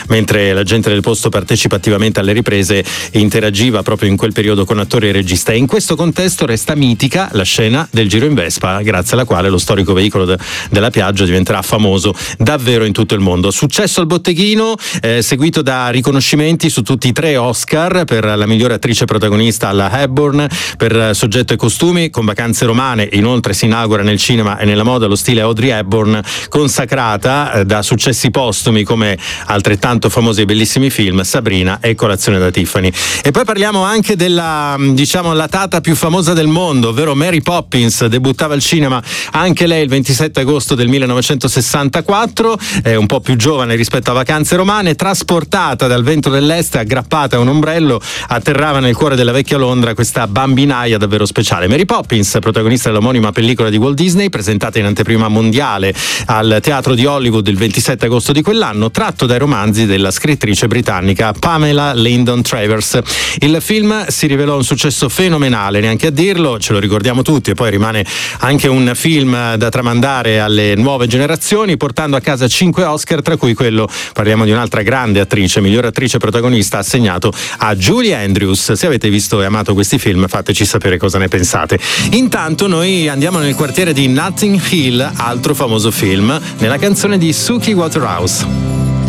mentre la gente del posto partecipa attivamente alle riprese e interagiva proprio in quel periodo con attori e regista. E in questo contesto resta mitica la scena del Giro in Vespa, grazie alla quale lo storico veicolo della Piaggio diventerà famoso davvero in tutto il mondo. Successo al botteghino, seguito da riconoscimenti su tutti i 3 Oscar: per la migliore attrice protagonista alla Hepburn, per soggetto e costumi con Vacanze romane. Inoltre si inaugura nel cinema e nella moda lo stile Audrey Hepburn, consacrata da successi postumi come altrettanto famosi e bellissimi film Sabrina e Colazione da Tiffany. E poi parliamo anche della, diciamo, la tata più famosa del mondo, ovvero Mary Poppins. Debuttava al cinema anche lei il 27 agosto del 1964, è un po' più giovane rispetto a Vacanze romane. Trasportata dal vento dell'est, aggrappata a un ombrello, atterrava nel cuore della vecchia Londra questa bambinaia davvero speciale. Mary Poppins, protagonista dell'omonima pellicola di Walt Disney, presentata in anteprima mondiale al Teatro di Hollywood il 27 agosto di quell'anno, tratto dai romanzi della scrittrice britannica Pamela Lyndon Travers. Il film si rivelò un successo fenomenale, neanche a dirlo, ce lo ricordiamo tutti, e poi rimane anche un film da tramandare alle nuove generazioni, portando a casa 5 Oscar, tra cui quello, parliamo di un'altra grande attrice, miglior attrice protagonista, assegnato a Julie Andrews. Se avete visto e amato questi film, fateci sapere cosa ne pensate. Intanto noi andiamo nel quartiere di Notting Hill, altro famoso film, nella canzone di Suki Waterhouse.